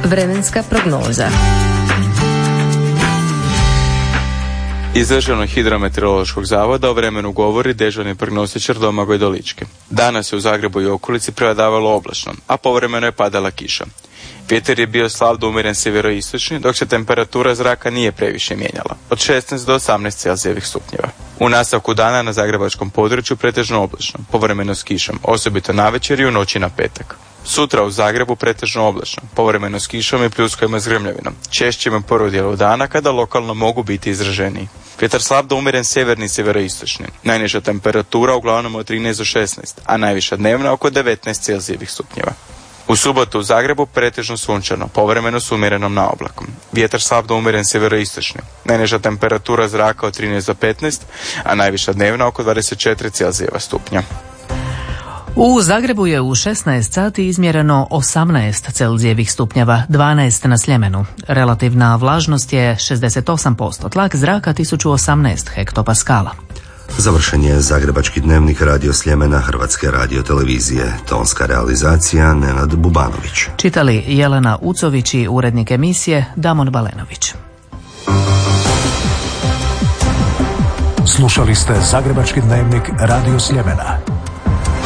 Vremenska prognoza. Iz Državnog hidrometeorološkog zavoda o vremenu govori dežurni prognostičar Domagoj Dolički. Danas je u Zagrebu i okolici prevladavalo oblačno, a povremeno je padala kiša. Vjetar je bio slab do umjeren sjeveroistočni, dok se temperatura zraka nije previše mijenjala, od 16 do 18 Celzijevih stupnjeva. U nastavku dana na zagrebačkom području pretežno oblačno, povremeno s kišom, osobito navečer i u noći na petak. Sutra u Zagrebu pretežno oblačno, povremeno s kišom i pljuskovima s grmljavinom, češćim u prvom dijelu dana kada lokalno mogu biti izraženiji. Vjetar slab do umjeren sjeverni i sjeveroistočni. Najniža temperatura uglavnom od 13 do 16, a najviša dnevna oko 19 Celzijevih stupnjeva. U subotu u Zagrebu pretežno sunčano, povremeno s umjerenom naoblakom. Vjetar slab do umjeren sjeveroistočni. Najniža temperatura zraka od 13 do 15, a najviša dnevna oko 24 Celzijeva stupnja. U Zagrebu je u 16 sati izmjereno 18 Celzijevih stupnjeva, 12 na Sljemenu. Relativna vlažnost je 68%, tlak zraka 1018 hektopaskala. Završen je Zagrebački dnevnik Radio Sljemena Hrvatske radiotelevizije. Tonska realizacija Nenad Bubanović. Čitali Jelena Ucović i urednik emisije Damon Balenović. Slušali ste Zagrebački dnevnik Radio Sljemena.